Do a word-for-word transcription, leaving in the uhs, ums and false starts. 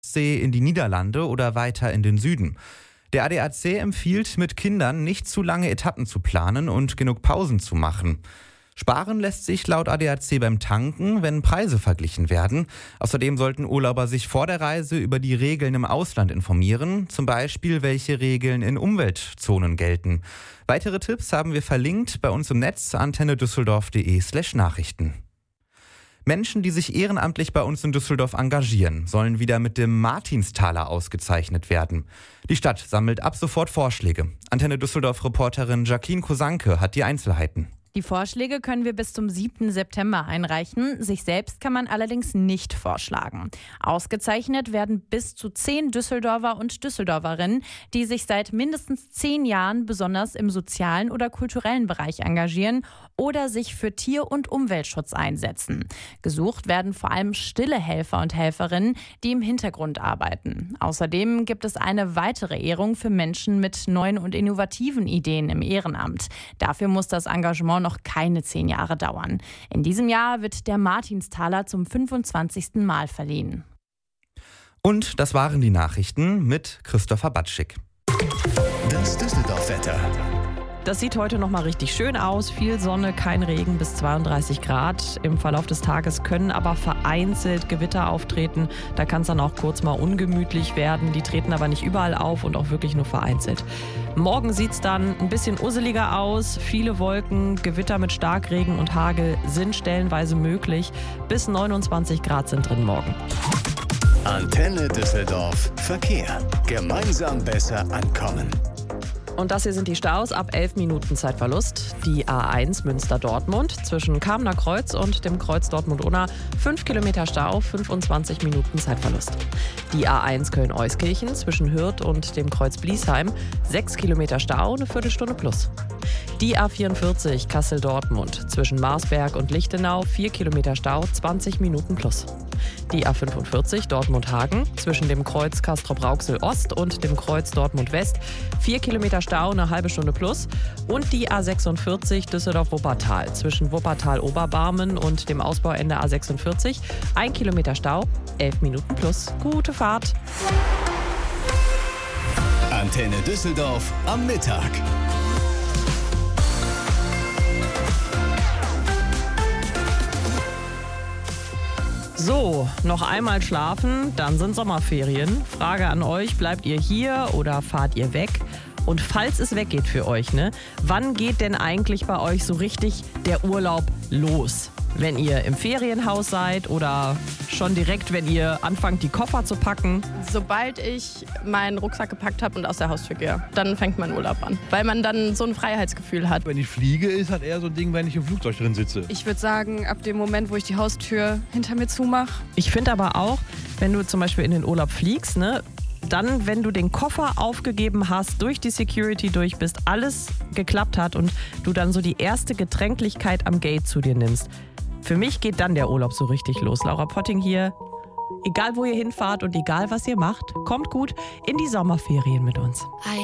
See in die Niederlande oder weiter in den Süden. Der A D A C empfiehlt, mit Kindern nicht zu lange Etappen zu planen und genug Pausen zu machen. Sparen lässt sich laut A D A C beim Tanken, wenn Preise verglichen werden. Außerdem sollten Urlauber sich vor der Reise über die Regeln im Ausland informieren, zum Beispiel welche Regeln in Umweltzonen gelten. Weitere Tipps haben wir verlinkt bei uns im Netz antennedüsseldorf.de slash Nachrichten. Menschen, die sich ehrenamtlich bei uns in Düsseldorf engagieren, sollen wieder mit dem Martinstaler ausgezeichnet werden. Die Stadt sammelt ab sofort Vorschläge. Antenne Düsseldorf-Reporterin Jacqueline Kosanke hat die Einzelheiten. Die Vorschläge können wir bis zum siebten September einreichen. Sich selbst kann man allerdings nicht vorschlagen. Ausgezeichnet werden bis zu zehn Düsseldorfer und Düsseldorferinnen, die sich seit mindestens zehn Jahren besonders im sozialen oder kulturellen Bereich engagieren oder sich für Tier- und Umweltschutz einsetzen. Gesucht werden vor allem stille Helfer und Helferinnen, die im Hintergrund arbeiten. Außerdem gibt es eine weitere Ehrung für Menschen mit neuen und innovativen Ideen im Ehrenamt. Dafür muss das Engagement noch keine zehn Jahre dauern. In diesem Jahr wird der Martinstaler zum fünfundzwanzigsten Mal verliehen. Und das waren die Nachrichten mit Christopher Batschik. Das Düsseldorf-Wetter. Das sieht heute noch mal richtig schön aus. Viel Sonne, kein Regen bis zweiunddreißig Grad. Im Verlauf des Tages können aber vereinzelt Gewitter auftreten. Da kann es dann auch kurz mal ungemütlich werden. Die treten aber nicht überall auf und auch wirklich nur vereinzelt. Morgen sieht es dann ein bisschen usseliger aus. Viele Wolken, Gewitter mit Starkregen und Hagel sind stellenweise möglich. Bis neunundzwanzig Grad sind drin morgen. Antenne Düsseldorf Verkehr. Gemeinsam besser ankommen. Und das hier sind die Staus ab elf Minuten Zeitverlust. Die A eins Münster-Dortmund zwischen Kamener Kreuz und dem Kreuz Dortmund-Unna fünf Kilometer Stau, fünfundzwanzig Minuten Zeitverlust. Die A eins Köln-Euskirchen zwischen Hürth und dem Kreuz Bliesheim sechs Kilometer Stau, eine Viertelstunde plus. Die A vierundvierzig Kassel-Dortmund zwischen Marsberg und Lichtenau vier Kilometer Stau, zwanzig Minuten plus. Die A fünfundvierzig Dortmund-Hagen zwischen dem Kreuz Castrop-Rauxel-Ost und dem Kreuz Dortmund-West vier Kilometer Stau, eine halbe Stunde plus. Und die A sechsundvierzig Düsseldorf-Wuppertal zwischen Wuppertal-Oberbarmen und dem Ausbauende A sechsundvierzig ein Kilometer Stau, elf Minuten plus. Gute Fahrt. Antenne Düsseldorf am Mittag. So, noch einmal schlafen, dann sind Sommerferien. Frage an euch, bleibt ihr hier oder fahrt ihr weg? Und falls es weggeht für euch, ne, wann geht denn eigentlich bei euch so richtig der Urlaub los? Wenn ihr im Ferienhaus seid oder schon direkt, wenn ihr anfangt, die Koffer zu packen? Sobald ich meinen Rucksack gepackt habe und aus der Haustür gehe, dann fängt mein Urlaub an. Weil man dann so ein Freiheitsgefühl hat. Wenn ich fliege, ist halt eher so ein Ding, wenn ich im Flugzeug drin sitze. Ich würde sagen, ab dem Moment, wo ich die Haustür hinter mir zumache. Ich finde aber auch, wenn du zum Beispiel in den Urlaub fliegst, ne, dann, wenn du den Koffer aufgegeben hast, durch die Security durch bist, alles geklappt hat und du dann so die erste Getränklichkeit am Gate zu dir nimmst. Für mich geht dann der Urlaub so richtig los. Laura Potting hier. Egal, wo ihr hinfahrt und egal, was ihr macht, kommt gut in die Sommerferien mit uns.